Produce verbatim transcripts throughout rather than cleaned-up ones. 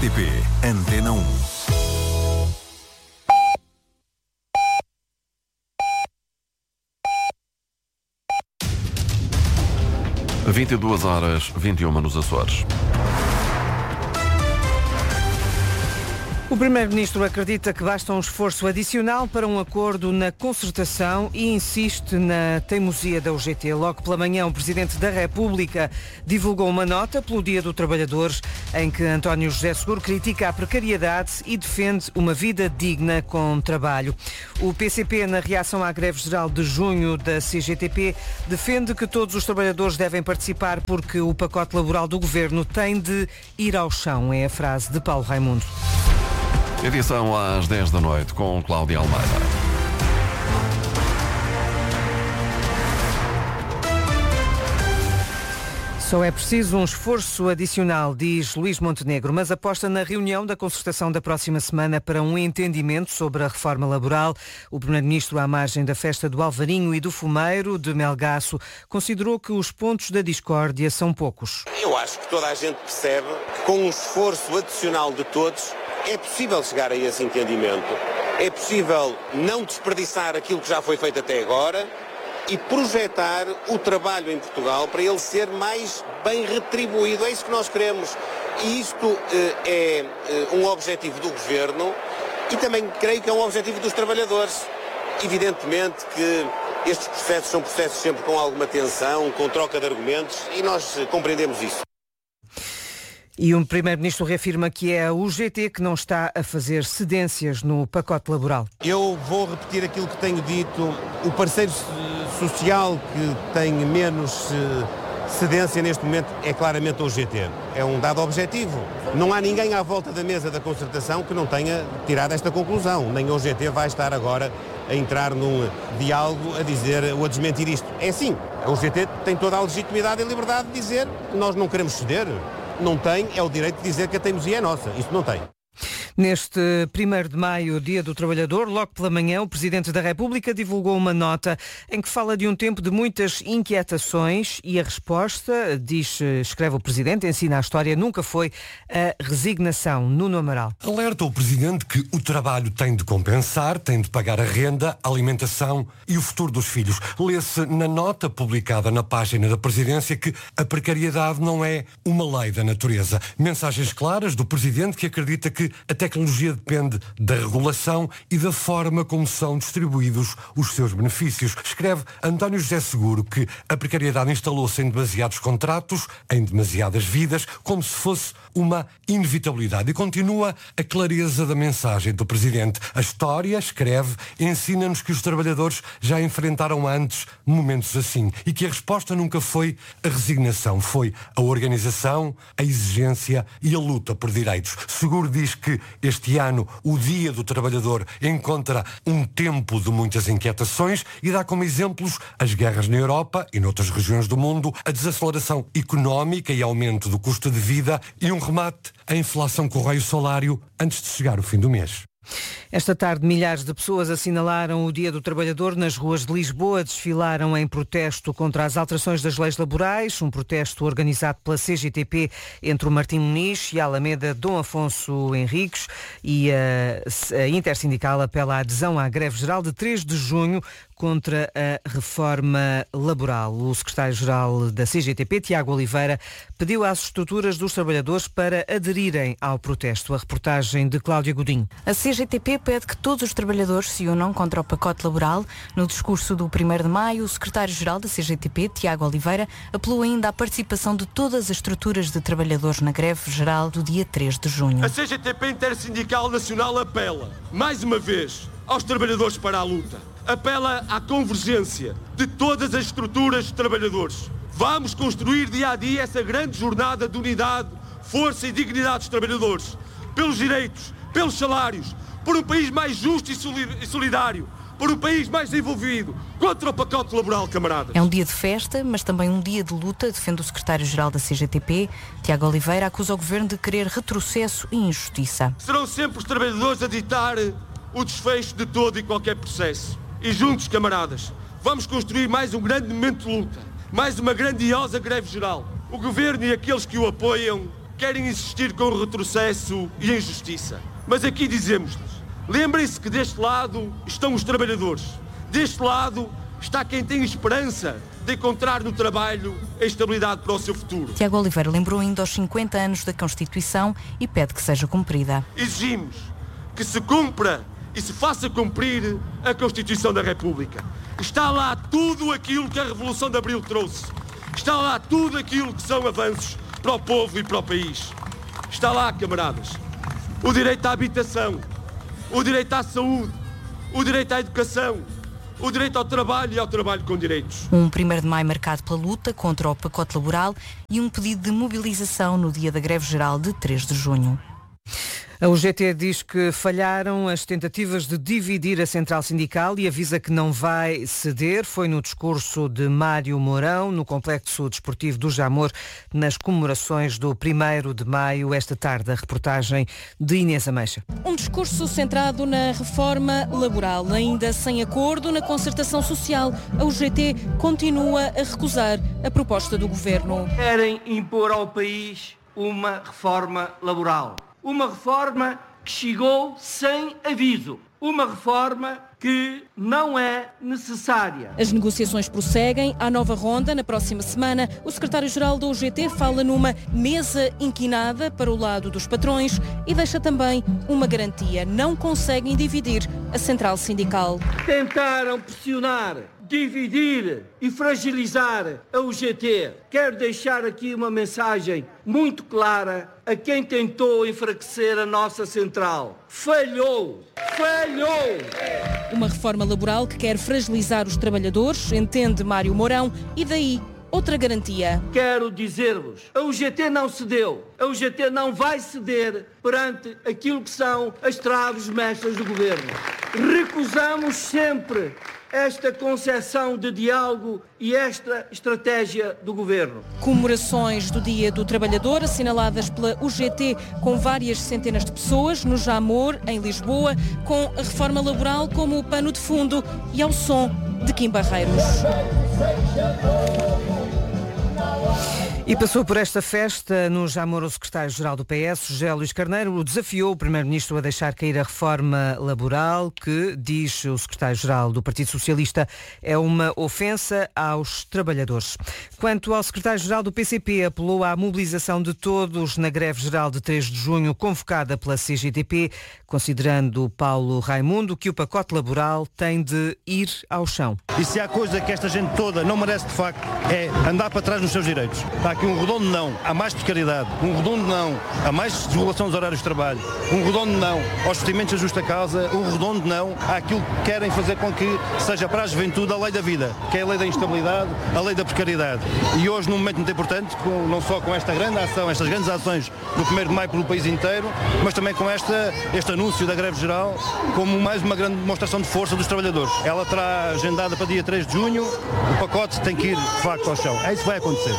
T P Antena um. vinte e duas horas, vinte e uma nos Açores. O Primeiro-Ministro acredita que basta um esforço adicional para um acordo na concertação e insiste na teimosia da U G T. Logo pela manhã, o Presidente da República divulgou uma nota pelo Dia do Trabalhador em que António José Seguro critica a precariedade e defende uma vida digna com trabalho. O P C P, na reação à greve geral de junho da C G T P, defende que todos os trabalhadores devem participar porque o pacote laboral do Governo tem de ir ao chão. É a frase de Paulo Raimundo. Edição às dez da noite com Cláudia Almeida. Só é preciso um esforço adicional, diz Luís Montenegro, mas aposta na reunião da concertação da próxima semana para um entendimento sobre a reforma laboral. O Primeiro-Ministro, à margem da festa do Alvarinho e do Fumeiro de Melgaço, considerou que os pontos da discórdia são poucos. Eu acho que toda a gente percebe que com um esforço adicional de todos é possível chegar a esse entendimento. É possível não desperdiçar aquilo que já foi feito até agora e projetar o trabalho em Portugal para ele ser mais bem retribuído. É isso que nós queremos. E isto eh, é eh, um objetivo do Governo e também creio que é um objetivo dos trabalhadores. Evidentemente que estes processos são processos sempre com alguma tensão, com troca de argumentos e nós eh, compreendemos isso. E o Primeiro-Ministro reafirma que é a U G T que não está a fazer cedências no pacote laboral. Eu vou repetir aquilo que tenho dito. O parceiro social que tem menos cedência neste momento é claramente a U G T. É um dado objetivo. Não há ninguém à volta da mesa da concertação que não tenha tirado esta conclusão. Nem a U G T vai estar agora a entrar num diálogo a dizer ou a desmentir isto. É sim, a U G T tem toda a legitimidade e liberdade de dizer que nós não queremos ceder. Não tem, é o direito de dizer que a teimosia é nossa. Isso não tem. Neste primeiro de maio, Dia do Trabalhador, logo pela manhã, o Presidente da República divulgou uma nota em que fala de um tempo de muitas inquietações e a resposta, diz, escreve o Presidente, ensina a história, nunca foi a resignação. Nuno Amaral. Alerta o Presidente que o trabalho tem de compensar, tem de pagar a renda, a alimentação e o futuro dos filhos. Lê-se na nota publicada na página da Presidência que a precariedade não é uma lei da natureza. Mensagens claras do Presidente que acredita que a tecnologia depende da regulação e da forma como são distribuídos os seus benefícios. Escreve António José Seguro que a precariedade instalou-se em demasiados contratos, em demasiadas vidas, como se fosse uma inevitabilidade. E continua a clareza da mensagem do Presidente. A história, escreve, ensina-nos que os trabalhadores já enfrentaram antes momentos assim e que a resposta nunca foi a resignação, foi a organização, a exigência e a luta por direitos. Seguro diz que este ano o Dia do Trabalhador encontra um tempo de muitas inquietações e dá como exemplos as guerras na Europa e noutras regiões do mundo, a desaceleração económica e aumento do custo de vida e um remate à inflação com o raio salário antes de chegar o fim do mês. Esta tarde, milhares de pessoas assinalaram o Dia do Trabalhador nas ruas de Lisboa, desfilaram em protesto contra as alterações das leis laborais, um protesto organizado pela C G T P entre o Martim Muniz e a Alameda Dom Afonso Henriques, e a, a Intersindical apela à adesão à greve geral de três de junho contra a reforma laboral. O secretário-geral da C G T P, Tiago Oliveira, pediu às estruturas dos trabalhadores para aderirem ao protesto. A reportagem de Cláudia Godinho. A C G T P pede que todos os trabalhadores se unam contra o pacote laboral. No discurso do primeiro de maio, o secretário-geral da C G T P, Tiago Oliveira, apelou ainda à participação de todas as estruturas de trabalhadores na greve geral do dia três de junho. A C G T P Intersindical Nacional apela, mais uma vez, aos trabalhadores para a luta. Apela à convergência de todas as estruturas de trabalhadores. Vamos construir dia a dia essa grande jornada de unidade, força e dignidade dos trabalhadores, pelos direitos, pelos salários, por um país mais justo e solidário, por um país mais desenvolvido, contra o pacote laboral, camaradas. É um dia de festa, mas também um dia de luta, defende o secretário-geral da C G T P. Tiago Oliveira acusa o governo de querer retrocesso e injustiça. Serão sempre os trabalhadores a ditar o desfecho de todo e qualquer processo. E juntos, camaradas, vamos construir mais um grande momento de luta, mais uma grandiosa greve geral. O governo e aqueles que o apoiam querem insistir com retrocesso e injustiça. Mas aqui dizemos-lhes, lembrem-se que deste lado estão os trabalhadores. Deste lado está quem tem esperança de encontrar no trabalho a estabilidade para o seu futuro. Tiago Oliveira lembrou ainda os cinquenta anos da Constituição e pede que seja cumprida. Exigimos que se cumpra e se faça cumprir a Constituição da República. Está lá tudo aquilo que a Revolução de Abril trouxe. Está lá tudo aquilo que são avanços para o povo e para o país. Está lá, camaradas, o direito à habitação, o direito à saúde, o direito à educação, o direito ao trabalho e ao trabalho com direitos. Um primeiro de maio marcado pela luta contra o pacote laboral e um pedido de mobilização no dia da greve geral de três de junho. A U G T diz que falharam as tentativas de dividir a central sindical e avisa que não vai ceder. Foi no discurso de Mário Mourão, no Complexo Desportivo do Jamor, nas comemorações do primeiro de maio, esta tarde. A reportagem de Inês Ameixa. Um discurso centrado na reforma laboral. Ainda sem acordo na concertação social, a U G T continua a recusar a proposta do Governo. Querem impor ao país uma reforma laboral. Uma reforma que chegou sem aviso. Uma reforma que não é necessária. As negociações prosseguem. À nova ronda, na próxima semana, o secretário-geral da U G T fala numa mesa inquinada para o lado dos patrões e deixa também uma garantia. Não conseguem dividir a central sindical. Tentaram pressionar, dividir e fragilizar a U G T. Quero deixar aqui uma mensagem muito clara a quem tentou enfraquecer a nossa central. Falhou! Falhou! Uma reforma laboral que quer fragilizar os trabalhadores, entende Mário Mourão, e daí outra garantia. Quero dizer-vos, a U G T não cedeu. A U G T não vai ceder perante aquilo que são as traves mestras do Governo. Recusamos sempre esta concepção de diálogo e esta estratégia do Governo. Comemorações do Dia do Trabalhador, assinaladas pela U G T com várias centenas de pessoas no Jamor, em Lisboa, com a reforma laboral como o pano de fundo e ao som de Kim Barreiros. E passou por esta festa no Jamor o secretário-geral do P S, José Luís Carneiro, desafiou o primeiro-ministro a deixar cair a reforma laboral, que, diz o secretário-geral do Partido Socialista, é uma ofensa aos trabalhadores. Quanto ao secretário-geral do P C P, apelou à mobilização de todos na greve geral de três de junho, convocada pela C G T P, considerando Paulo Raimundo que o pacote laboral tem de ir ao chão. E se há coisa que esta gente toda não merece de facto, é andar para trás nos seus direitos. Está aqui um redondo não a mais precariedade, um redondo não a mais desregulação dos horários de trabalho, um redondo não aos procedimentos de justa causa, um redondo não àquilo que querem fazer com que seja para a juventude a lei da vida, que é a lei da instabilidade, a lei da precariedade. E hoje, num momento muito importante, com, não só com esta grande ação, estas grandes ações do primeiro de maio pelo país inteiro, mas também com esta, este anúncio da greve geral, como mais uma grande demonstração de força dos trabalhadores. Ela terá agendada para dia três de junho, o pacote tem que ir, de facto, ao chão. É isso que vai acontecer.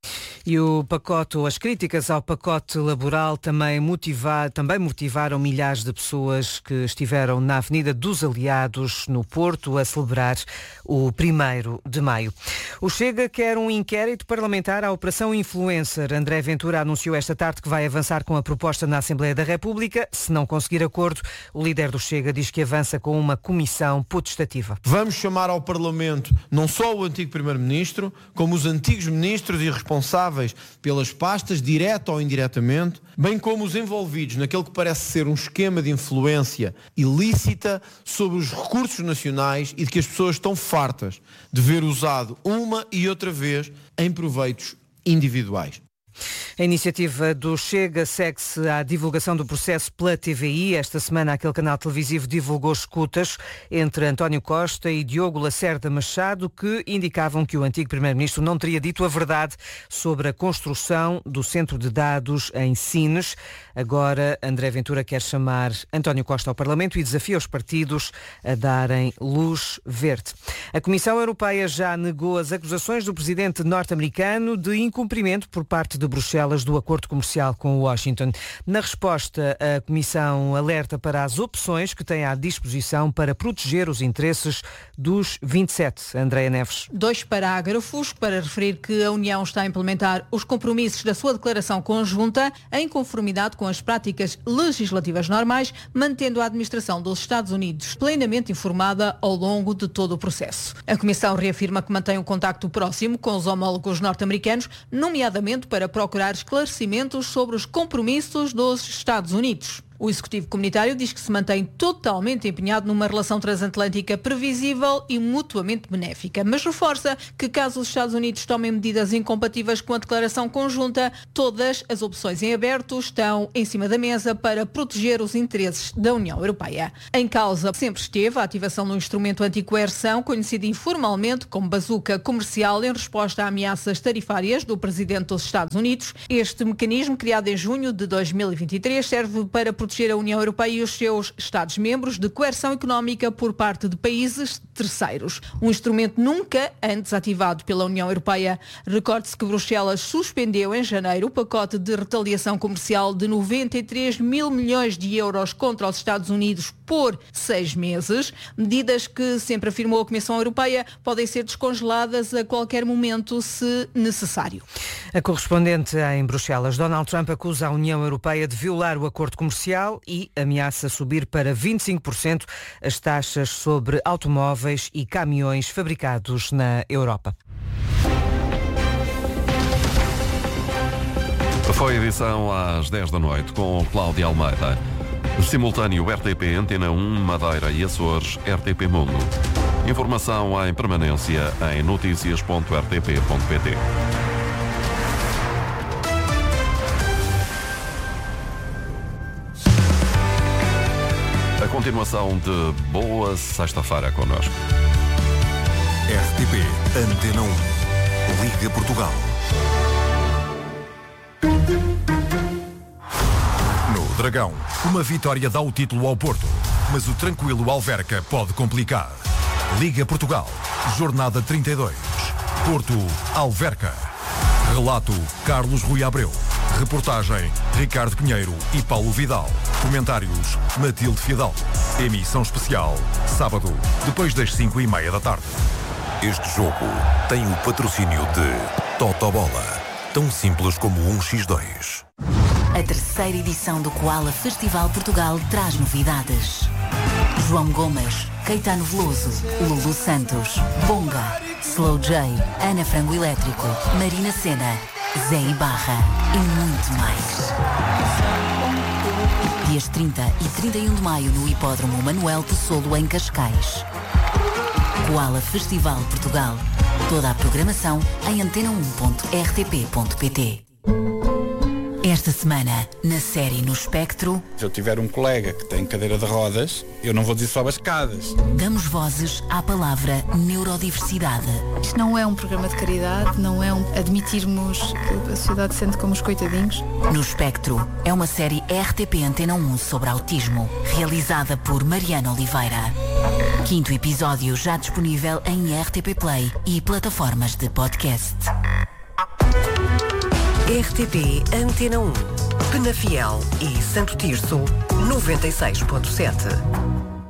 E o pacote, ou as críticas ao pacote laboral também, motivar, também motivaram milhares de pessoas que estiveram na Avenida dos Aliados, no Porto, a celebrar o primeiro de maio. O Chega quer um inquérito parlamentar à Operação Influencer. André Ventura anunciou esta tarde que vai avançar com a proposta na Assembleia da República. Se não conseguir acordo, o líder do Chega diz que avança com uma comissão potestativa. Vamos chamar ao Parlamento não só o antigo Primeiro-Ministro, como os antigos ministros e responsáveis pelas pastas, direta ou indiretamente, bem como os envolvidos naquele que parece ser um esquema de influência ilícita sobre os recursos nacionais e de que as pessoas estão fartas de ver usado uma e outra vez em proveitos individuais. A iniciativa do Chega segue-se à divulgação do processo pela T V I. Esta semana, aquele canal televisivo divulgou escutas entre António Costa e Diogo Lacerda Machado, que indicavam que o antigo Primeiro-Ministro não teria dito a verdade sobre a construção do centro de dados em Sines. Agora, André Ventura quer chamar António Costa ao Parlamento e desafia os partidos a darem luz verde. A Comissão Europeia já negou as acusações do presidente norte-americano de incumprimento por parte do de Bruxelas do acordo comercial com Washington. Na resposta, a Comissão alerta para as opções que tem à disposição para proteger os interesses dos vinte e sete. Andréa Neves. Dois parágrafos para referir que a União está a implementar os compromissos da sua declaração conjunta em conformidade com as práticas legislativas normais, mantendo a administração dos Estados Unidos plenamente informada ao longo de todo o processo. A Comissão reafirma que mantém um contacto próximo com os homólogos norte-americanos, nomeadamente para procurar esclarecimentos sobre os compromissos dos Estados Unidos. O Executivo Comunitário diz que se mantém totalmente empenhado numa relação transatlântica previsível e mutuamente benéfica, mas reforça que caso os Estados Unidos tomem medidas incompatíveis com a declaração conjunta, todas as opções em aberto estão em cima da mesa para proteger os interesses da União Europeia. Em causa sempre esteve a ativação do instrumento anticoerção, conhecido informalmente como bazuca comercial, em resposta a ameaças tarifárias do Presidente dos Estados Unidos. Este mecanismo, criado em junho de dois mil e vinte e três, serve para proteger proteger a União Europeia e os seus Estados-membros de coerção económica por parte de países terceiros. Um instrumento nunca antes ativado pela União Europeia. Recorde-se que Bruxelas suspendeu em janeiro o pacote de retaliação comercial de noventa e três mil milhões de euros contra os Estados Unidos por seis meses. Medidas que, sempre afirmou a Comissão Europeia, podem ser descongeladas a qualquer momento, se necessário. A correspondente em Bruxelas, Donald Trump, acusa a União Europeia de violar o acordo comercial e ameaça subir para vinte e cinco por cento as taxas sobre automóveis e caminhões fabricados na Europa. Foi a edição às dez da noite com Cláudia Almeida. Simultâneo R T P Antena um, Madeira e Açores, R T P Mundo. Informação em permanência em notícias ponto r t p ponto p t. A continuação de boa sexta-feira connosco. R T P Antena um. Liga Portugal. No Dragão, uma vitória dá o título ao Porto, mas o tranquilo Alverca pode complicar. Liga Portugal, jornada trinta e dois. Porto, Alverca. Relato, Carlos Rui Abreu. Reportagem, Ricardo Pinheiro e Paulo Vidal. Comentários, Matilde Fidalgo. Emissão especial, sábado, depois das cinco e meia da tarde. Este jogo tem o patrocínio de Totobola. Tão simples como um por dois. A terceira edição do Koala Festival Portugal traz novidades. João Gomes, Caetano Veloso, Lulu Santos, Bonga, Slow J, Ana Frango Elétrico, Marina Sena, Zé Ibarra e muito mais. Dias trinta e trinta e um de maio no Hipódromo Manuel Tessolo, em Cascais. Koala Festival Portugal. Toda a programação em antena um ponto r t p ponto p t. Esta semana, na série No Espectro... Se eu tiver um colega que tem cadeira de rodas, eu não vou dizer só as escadas. Damos vozes à palavra neurodiversidade. Isto não é um programa de caridade, não é um admitirmos que a sociedade se sente como os coitadinhos. No Espectro é uma série R T P Antena um sobre autismo, realizada por Mariana Oliveira. Quinto episódio já disponível em R T P Play e plataformas de podcast. R T P Antena um, Penafiel e Santo Tirso, noventa e seis ponto sete.